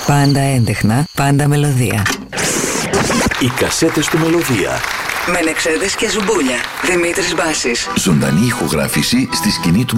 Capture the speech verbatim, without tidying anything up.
Πάντα έντεχνα, πάντα μελωδία. Οι κασέτες του Μελωδία. Μενεξέδες και Ζουμπούλια. Δημήτρης Μπάσης. Ζωντανή ηχογράφηση στη σκηνή του